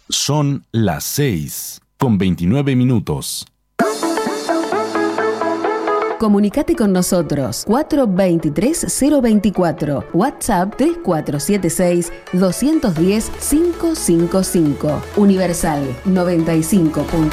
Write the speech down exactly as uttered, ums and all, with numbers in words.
Son las seis con veintinueve minutos. Comunicate con nosotros cuatro veintitrés cero veinticuatro, WhatsApp tres cuatro siete seis dos uno cero cinco cinco cinco. Universal noventa y cinco punto